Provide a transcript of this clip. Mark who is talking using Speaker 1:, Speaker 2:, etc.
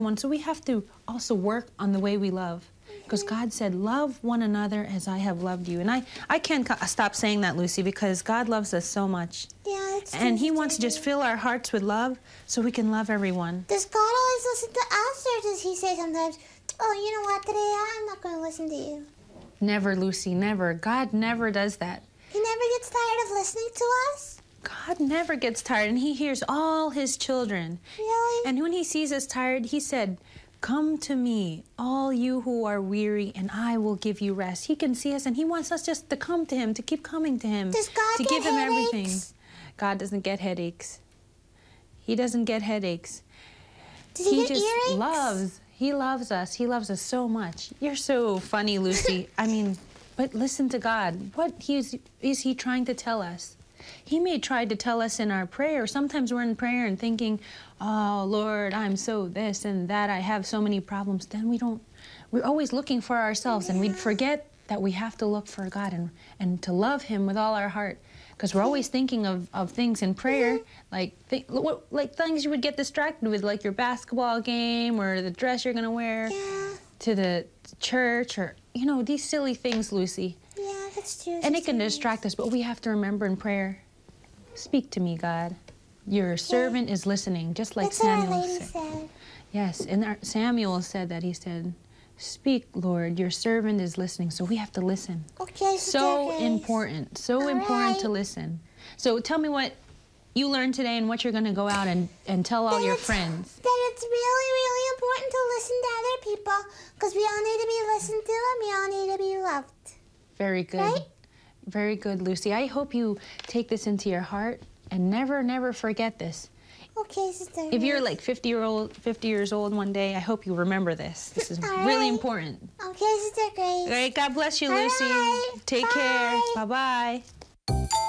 Speaker 1: So we have to also work on the way we love. Because God said, love one another as I have loved you. And I can't stop saying that, Lucy, because God loves us so much.
Speaker 2: Yeah, it's true.
Speaker 1: And He wants to just fill our hearts with love so we can love everyone.
Speaker 2: Does God always listen to us, or does He say sometimes, oh, you know what, today I'm not going to listen to you?
Speaker 1: Never, Lucy, never. God never does that.
Speaker 2: He never gets tired of listening to us?
Speaker 1: God never gets tired, and He hears all His children.
Speaker 2: Really?
Speaker 1: And when He sees us tired, He said, come to me, all you who are weary, and I will give you rest. He can see us, and He wants us just to come to Him, to keep coming to Him.
Speaker 2: Does God
Speaker 1: to
Speaker 2: get
Speaker 1: give Him
Speaker 2: headaches?
Speaker 1: everything. God doesn't get headaches. He doesn't get headaches.
Speaker 2: Does he get
Speaker 1: just
Speaker 2: earaches?
Speaker 1: loves. He loves us. He loves us so much. You're so funny, Lucy. I mean, but listen to God. What is He trying to tell us? He may try to tell us in our prayer. Sometimes we're in prayer and thinking, oh, Lord, I'm so this and that. I have so many problems. Then we're always looking for ourselves, and we'd forget that we have to look for God and to love Him with all our heart. Because we're always thinking of things in prayer, like things you would get distracted with, like your basketball game or the dress you're going to wear to the church, or, you know, these silly things, Lucy.
Speaker 2: Yeah, that's true.
Speaker 1: And it can distract us, but we have to remember in prayer, speak to me, God. Your servant is listening, just like
Speaker 2: that's
Speaker 1: Samuel
Speaker 2: what our lady
Speaker 1: said.
Speaker 2: said.
Speaker 1: Yes, and Samuel said that. He said, speak, Lord, your servant is listening. So we have to listen.
Speaker 2: Okay,
Speaker 1: So important, so important to listen. So tell me what you learned today and what you're going to go out and tell all your friends.
Speaker 2: That it's really, really important to listen to other people, because we all need to be listened to and we all need to be loved.
Speaker 1: Very good.
Speaker 2: Right?
Speaker 1: Very good, Lucy. I hope you take this into your heart and never, never forget this.
Speaker 2: Okay, Sister.
Speaker 1: If you're like 50 years old one day, I hope you remember this. This is really important.
Speaker 2: Okay, Sister Grace.
Speaker 1: All right, God bless you,
Speaker 2: All
Speaker 1: Lucy.
Speaker 2: right.
Speaker 1: Take care.
Speaker 2: Bye.
Speaker 1: Bye-bye.